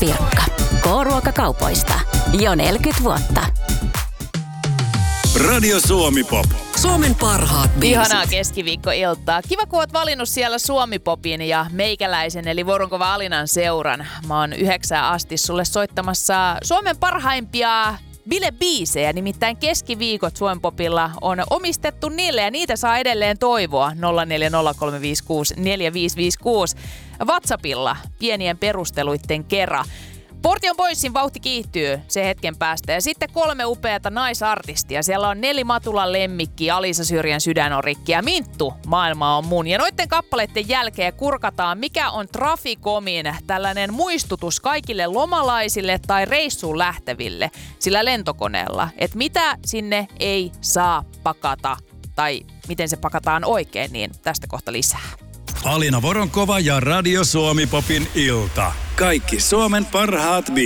Pirkka. K-ruokakaupoista. Jo 40 vuotta. Radio Suomi Pop. Suomen parhaat biisit. Ihanaa keskiviikkoiltaa. Kiva, kun oot valinnut siellä Suomi Popin ja meikäläisen eli Vuoronkova Alinan seuran. Mä oon 9 asti sulle soittamassa Suomen parhaimpia bilebiisejä. Nimittäin keskiviikot Suomen Popilla on omistettu niille ja niitä saa edelleen toivoa. 0403564556. WhatsAppilla pienien perusteluitten kera. Portion Boysin vauhti kiihtyy se hetken päästä. Ja sitten 3 upeata naisartistia. Siellä on Neli Matulan lemmikki, Alisa Syrjän Sydän on rikki ja Minttu, Maailma on mun. Ja noitten kappaleiden jälkeen kurkataan, mikä on Traficomin tällainen muistutus kaikille lomalaisille tai reissuun lähteville sillä lentokoneella. Että mitä sinne ei saa pakata tai miten se pakataan oikein, niin tästä kohta lisää. Alina Voronkova ja Radio Suomi Popin ilta. Kaikki Suomen parhaat biisit.